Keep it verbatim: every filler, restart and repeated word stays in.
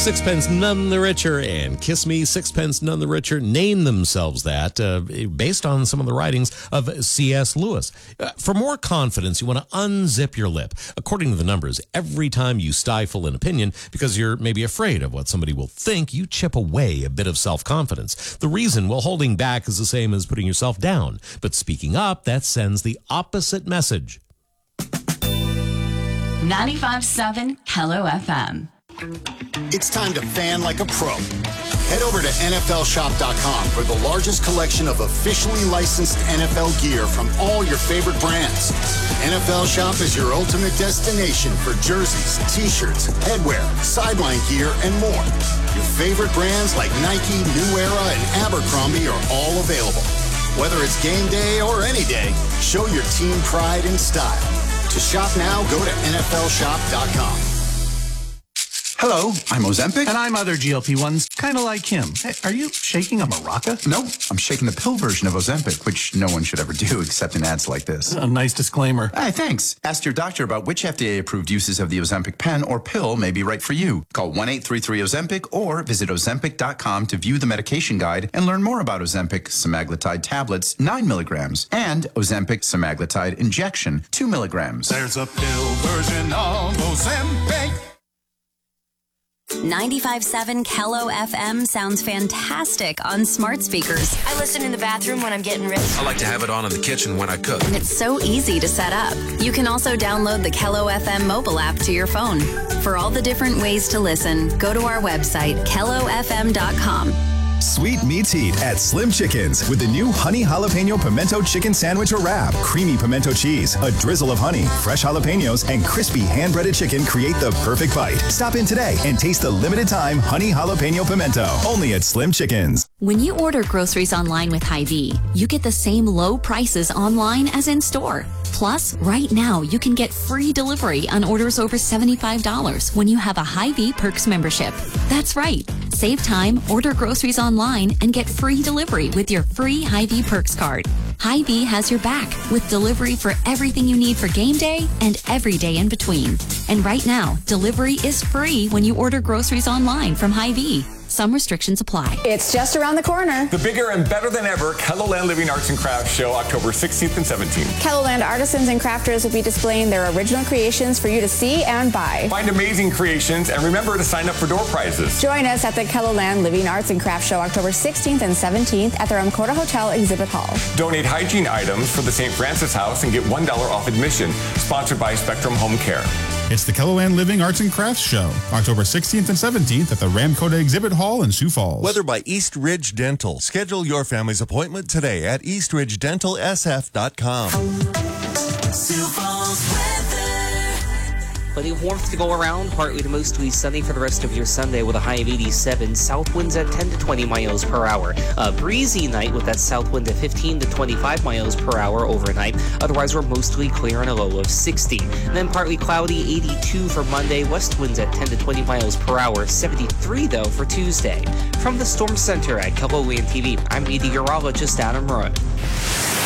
Sixpence None the Richer and Kiss Me, Sixpence None the Richer name themselves that uh, based on some of the writings of C S. Lewis. Uh, for more confidence, you want to unzip your lip. According to the numbers, every time you stifle an opinion because you're maybe afraid of what somebody will think, you chip away a bit of self-confidence. The reason, well, holding back is the same as putting yourself down. But speaking up, that sends the opposite message. ninety-five point seven Hello F M. It's time to fan like a pro. Head over to N F L shop dot com for the largest collection of officially licensed N F L gear from all your favorite brands. N F L Shop is your ultimate destination for jerseys, t-shirts, headwear, sideline gear, and more. Your favorite brands like Nike, New Era, and Abercrombie are all available. Whether it's game day or any day, show your team pride and style. To shop now, go to N F L shop dot com. Hello, I'm Ozempic. And I'm other G L P ones, kind of like him. Hey, are you shaking a maraca? No, I'm shaking the pill version of Ozempic, which no one should ever do except in ads like this. A nice disclaimer. Hey, thanks. Ask your doctor about which F D A-approved uses of the Ozempic pen or pill may be right for you. Call one eight three three Ozempic or visit Ozempic dot com to view the medication guide and learn more about Ozempic semaglutide tablets, nine milligrams, and Ozempic semaglutide injection, two milligrams. There's a pill version of Ozempic. ninety-five point seven Kello F M sounds fantastic on smart speakers. I listen in the bathroom when I'm getting ready. I like to have it on in the kitchen when I cook. And it's so easy to set up. You can also download the Kello F M mobile app to your phone. For all the different ways to listen, go to our website, kello f m dot com. Sweet meets heat at Slim Chickens with the new honey jalapeno pimento chicken sandwich or wrap. Creamy pimento cheese, a drizzle of honey, fresh jalapenos, and crispy hand-breaded chicken create the perfect bite. Stop in today and taste the limited time honey jalapeno pimento. Only at Slim Chickens. When you order groceries online with Hy-Vee, you get the same low prices online as in store. Plus, right now, you can get free delivery on orders over seventy-five dollars when you have a Hy-Vee Perks membership. That's right. Save time, order groceries online, and get free delivery with your free Hy-Vee Perks card. Hy-Vee has your back with delivery for everything you need for game day and every day in between. And right now, delivery is free when you order groceries online from Hy-Vee. Some restrictions apply. It's just around the corner. The bigger and better than ever KELOLAND Living Arts and Crafts Show, October sixteenth and seventeenth. KELOLAND artisans and crafters will be displaying their original creations for you to see and buy. Find amazing creations and remember to sign up for door prizes. Join us at the KELOLAND Living Arts and Crafts Show, October sixteenth and seventeenth at the Ramkota Hotel Exhibit Hall. Donate hygiene items for the Saint Francis House and get one dollar off admission. Sponsored by Spectrum Home Care. It's the KELOLAND Living Arts and Crafts Show, October sixteenth and seventeenth at the Ramkota Exhibit Hall in Sioux Falls. Weather by East Ridge Dental. Schedule your family's appointment today at east ridge dental s f dot com. Sioux Falls weather. Plenty of warmth to go around, partly to mostly sunny for the rest of your Sunday with a high of eighty-seven. South winds at ten to twenty miles per hour. A breezy night with that south wind at fifteen to twenty-five miles per hour overnight. Otherwise, we're mostly clear and a low of sixty. And then partly cloudy, eighty-two for Monday. West winds at ten to twenty miles per hour. seventy-three, though, for Tuesday. From the Storm Center at KELOLAND T V, I'm meteorologist Adam Roy.